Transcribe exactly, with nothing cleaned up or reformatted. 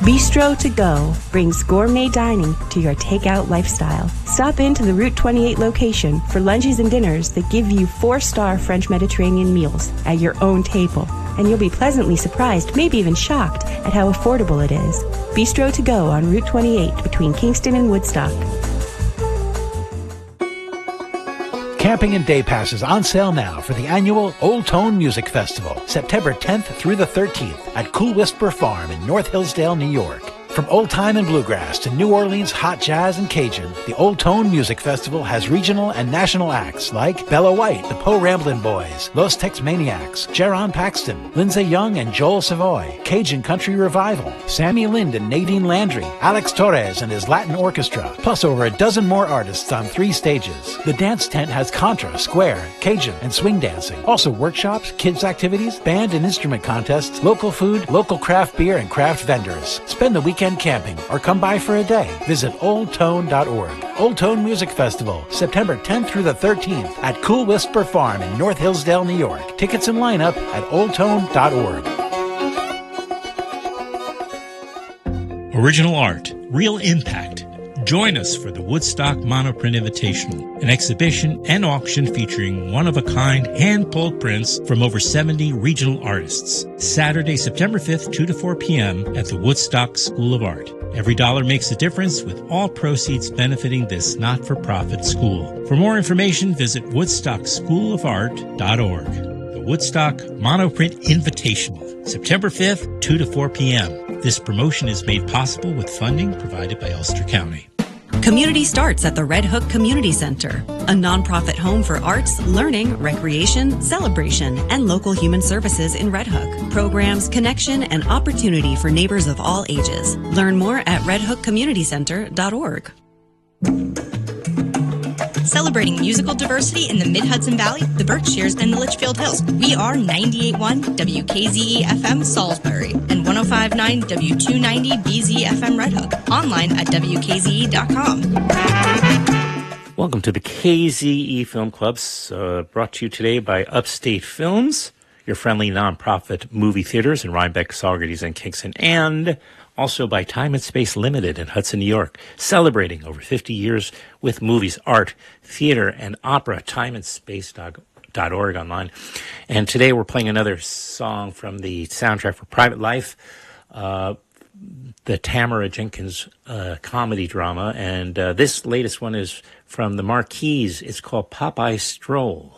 Bistro to Go brings gourmet dining to your takeout lifestyle. Stop into the Route twenty-eight location for lunches and dinners that give you four-star French Mediterranean meals at your own table. And you'll be pleasantly surprised, maybe even shocked, at how affordable it is. Bistro to Go on Route twenty-eight between Kingston and Woodstock. Camping and day passes on sale now for the annual Old Tone Music Festival, September tenth through the thirteenth at Cool Whisper Farm in North Hillsdale, New York. From old time and bluegrass to New Orleans hot jazz and Cajun, the Old Tone Music Festival has regional and national acts like Bella White, the Po Ramblin' Boys, Los Tex Maniacs, Jaron Paxton, Lindsay Young and Joel Savoy, Cajun Country Revival, Sammy Lind and Nadine Landry, Alex Torres and his Latin Orchestra, plus over a dozen more artists on three stages. The dance tent has contra, square, Cajun, and swing dancing. Also workshops, kids activities, band and instrument contests, local food, local craft beer, and craft vendors. Spend the weekend camping or come by for a day. Visit old tone dot org. Old Tone Music Festival, September tenth through the thirteenth at Cool Whisper Farm in North Hillsdale, New York. Tickets and lineup at old tone dot org. Original art, real impact. Join us for the Woodstock Monoprint Invitational, an exhibition and auction featuring one-of-a-kind hand-pulled prints from over seventy regional artists. Saturday, September fifth, two to four p.m. at the Woodstock School of Art. Every dollar makes a difference, with all proceeds benefiting this not-for-profit school. For more information, visit woodstock school of art dot org. The Woodstock Monoprint Invitational, September fifth, two to four p.m. This promotion is made possible with funding provided by Ulster County. Community starts at the Red Hook Community Center, a nonprofit home for arts, learning, recreation, celebration, and local human services in Red Hook. Programs, connection, and opportunity for neighbors of all ages. Learn more at red hook community center dot org. Celebrating musical diversity in the Mid-Hudson Valley, the Berkshires, and the Litchfield Hills. We are ninety-eight point one W K Z E F M Salisbury and one oh five point nine W two ninety B Z F M Red Hook. Online at W K Z E dot com. Welcome to the K Z E Film Clubs, uh, brought to you today by Upstate Films, your friendly nonprofit movie theaters in Rhinebeck, Saugerties, and Kingston, and also by Time and Space Limited in Hudson, New York, celebrating over fifty years with movies, art, theater, and opera. time and space dot org online. And today we're playing another song from the soundtrack for Private Life, uh, the Tamara Jenkins uh, comedy drama. And uh, this latest one is from the Marquise. It's called Popeye Stroll.